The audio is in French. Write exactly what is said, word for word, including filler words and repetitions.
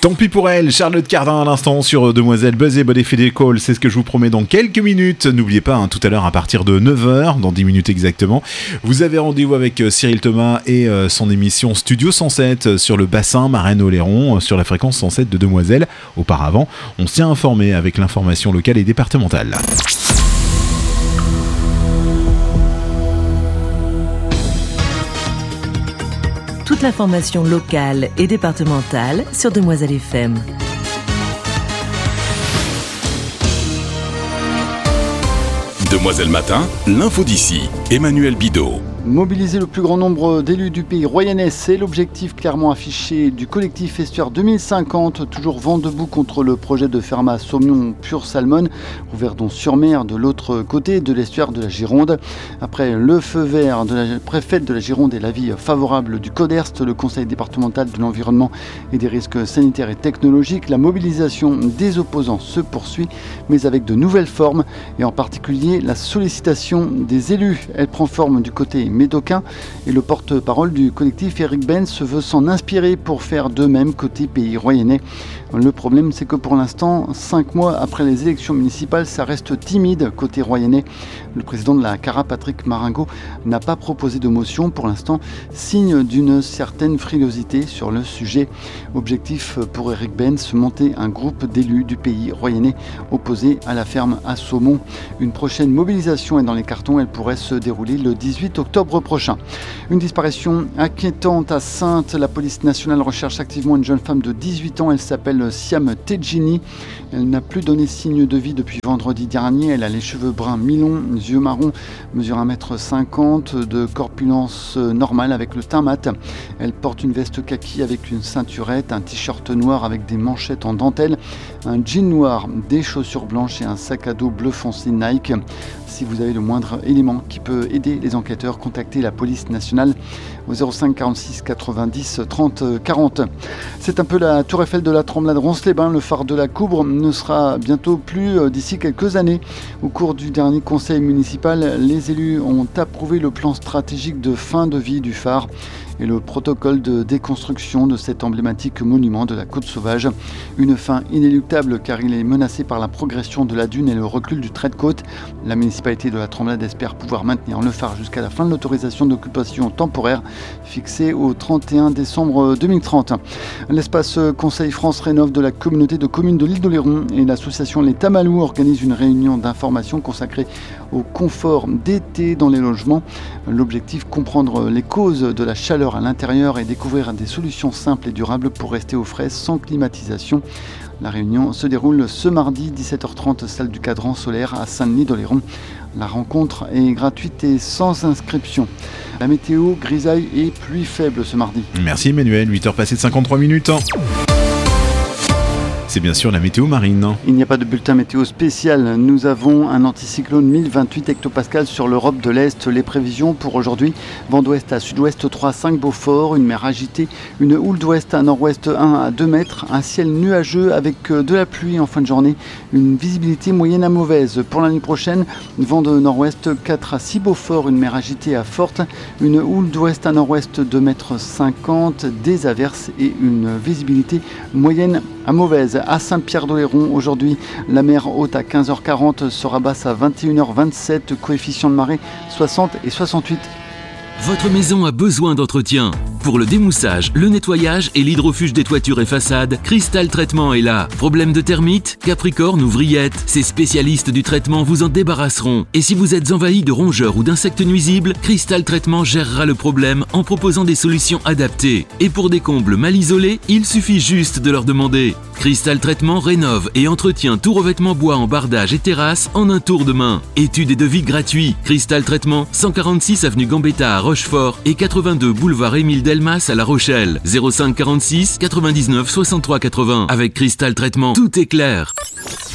Tant pis pour elle, Charlotte Cardin à l'instant sur Demoiselle Buzz et Bon Effet des Calls, c'est ce que je vous promets dans quelques minutes. N'oubliez pas, hein, tout à l'heure à partir de neuf heures, dans dix minutes exactement, vous avez rendez-vous avec Cyril Thomas et euh, son émission Studio cent sept sur le bassin Marraine-Oléron, sur la fréquence cent sept de Demoiselle. Auparavant, on s'y a informé avec l'information locale et départementale. Toute l'information locale et départementale sur Demoiselle F M. Demoiselle Matin, l'info d'ici, Emmanuel Bidot. Mobiliser le plus grand nombre d'élus du pays royannais, c'est l'objectif clairement affiché du collectif Estuaire deux mille cinquante, toujours vent debout contre le projet de Fermat Saumon Pure Salmon, Ouverdon-sur-Mer de l'autre côté de l'estuaire de la Gironde. Après le feu vert de la préfète de la Gironde et l'avis favorable du CODERST, le Conseil départemental de l'environnement et des risques sanitaires et technologiques, la mobilisation des opposants se poursuit, mais avec de nouvelles formes et en particulier la sollicitation des élus. Elle prend forme du côté médocain et le porte-parole du collectif Eric Ben se veut s'en inspirer pour faire de même côté pays royannais. Le problème, c'est que pour l'instant, cinq mois après les élections municipales, ça reste timide côté royannais. Le président de la CARA, Patrick Maringo, n'a pas proposé de motion pour l'instant, signe d'une certaine frilosité sur le sujet. Objectif pour Eric Ben, se monter un groupe d'élus du pays royannais opposés à la ferme à saumon. Une prochaine mobilisation est dans les cartons, elle pourrait se dérouler le dix-huit octobre prochain. Une disparition inquiétante à Saintes. La police nationale recherche activement une jeune femme de dix-huit ans. Elle s'appelle Siam Tedjini. Elle n'a plus donné signe de vie depuis vendredi dernier. Elle a les cheveux bruns mi-longs, yeux marrons, mesure un mètre cinquante, de corpulence normale avec le teint mat. Elle porte une veste kaki avec une ceinturette, un t-shirt noir avec des manchettes en dentelle, un jean noir, des chaussures blanches et un sac à dos bleu foncé Nike. Si vous avez le moindre élément qui peut aider les enquêteurs, contactez la police nationale au zéro cinq quarante-six quatre-vingt-dix trente quarante. C'est un peu la tour Eiffel de la Tremblade Ronces-les-Bains. Le phare de la Coubre ne sera bientôt plus d'ici quelques années. Au cours du dernier conseil municipal, les élus ont approuvé le plan stratégique de fin de vie du phare et le protocole de déconstruction de cet emblématique monument de la côte sauvage. Une fin inéluctable car il est menacé par la progression de la dune et le recul du trait de côte. La municipalité de la Tremblade espère pouvoir maintenir le phare jusqu'à la fin de l'autorisation d'occupation temporaire fixée au trente et un décembre deux mille trente. L'espace Conseil France Rénov de la communauté de communes de l'île d'Oléron et l'association Les Tamalous organisent une réunion d'information consacrée au confort d'été dans les logements. L'objectif, comprendre les causes de la chaleur à l'intérieur et découvrir des solutions simples et durables pour rester au frais sans climatisation. La réunion se déroule ce mardi dix-sept heures trente, salle du Cadran solaire à Saint-Denis-d'Oléron. La rencontre est gratuite et sans inscription. La météo, grisaille et pluie faible ce mardi. Merci Emmanuel, huit heures passées de cinquante-trois minutes. C'est bien sûr la météo marine. Il n'y a pas de bulletin météo spécial. Nous avons un anticyclone mille vingt-huit hectopascales sur l'Europe de l'Est. Les prévisions pour aujourd'hui: vent d'ouest à sud-ouest trois à cinq Beaufort, une mer agitée, une houle d'ouest à nord-ouest un à deux mètres, un ciel nuageux avec de la pluie en fin de journée, une visibilité moyenne à mauvaise. Pour la nuit prochaine, vent de nord-ouest quatre à six Beaufort, une mer agitée à forte, une houle d'ouest à nord-ouest deux mètres cinquante, des averses et une visibilité moyenne à mauvaise. À Saint-Pierre-d'Oléron, aujourd'hui, la mer haute à quinze heures quarante sera basse à vingt et une heures vingt-sept, coefficient de marée soixante et soixante-huit. Votre maison a besoin d'entretien. Pour le démoussage, le nettoyage et l'hydrofuge des toitures et façades, Cristal Traitement est là. Problème de termites, capricorne ou vrillettes, ces spécialistes du traitement vous en débarrasseront. Et si vous êtes envahi de rongeurs ou d'insectes nuisibles, Cristal Traitement gérera le problème en proposant des solutions adaptées. Et pour des combles mal isolés, il suffit juste de leur demander. Cristal Traitement rénove et entretient tout revêtement bois en bardage et terrasse en un tour de main. Études et devis gratuits. Cristal Traitement, cent quarante-six avenue Gambetta à Rochefort et quatre-vingt-deux boulevard Émile Delmas à La Rochelle. zéro cinq quarante-six quatre-vingt-dix-neuf soixante-trois quatre-vingts. Avec Cristal Traitement, tout est clair.